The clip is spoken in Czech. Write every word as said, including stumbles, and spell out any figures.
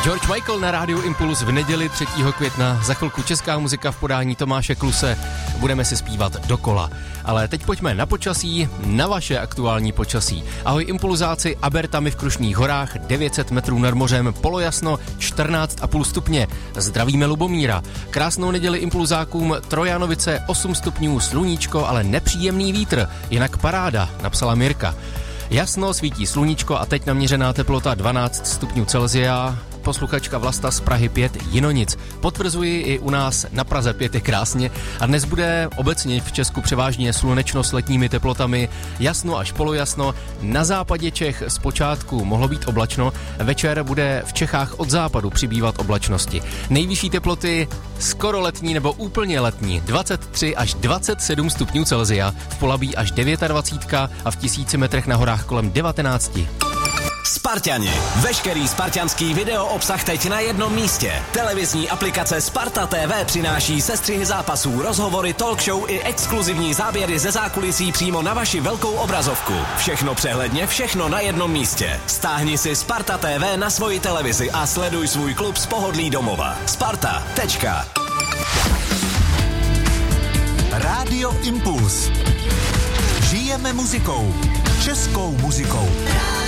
George Michael na rádiu Impuls v neděli třetího května. Za chvilku česká muzika v podání Tomáše Kluse. Budeme si zpívat dokola. Ale teď pojďme na počasí, na vaše aktuální počasí. Ahoj impulzáci, Abertami v Krušných horách, devět set metrů nad mořem, polojasno, čtrnáct a půl stupně. Zdravíme Lubomíra. Krásnou neděli impulzákům, Trojanovice, osm stupňů, sluníčko, ale nepříjemný vítr. Jinak paráda, napsala Mirka. Jasno, svítí sluníčko a teď naměřená teplota dvanáct stupňů Celsia. Posluchačka Vlasta z Prahy pět, Jinonic. Potvrzuji, i u nás na Praze pět je krásně a dnes bude obecně v Česku převážně slunečno s letními teplotami, jasno až polojasno. Na západě Čech zpočátku mohlo být oblačno, večer bude v Čechách od západu přibývat oblačnosti. Nejvyšší teploty skoro letní nebo úplně letní, dvacet tři až dvacet sedm stupňů Celsia, v Polabí až dvacet devět a v tisíci metrech na horách kolem devatenáct. Sparťani. Veškerý spartianský video obsah teď na jednom místě. Televizní aplikace Sparta T V přináší sestřihy zápasů, rozhovory, talk show i exkluzivní záběry ze zákulisí přímo na vaši velkou obrazovku. Všechno přehledně, všechno na jednom místě. Stáhni si Sparta T V na svoji televizi a sleduj svůj klub z pohodlí domova. Sparta. Tečka. Rádio Impuls. Žijeme muzikou. Českou muzikou.